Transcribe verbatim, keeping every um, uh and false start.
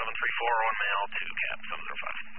seven three four, one may altitude, cap seven zero five.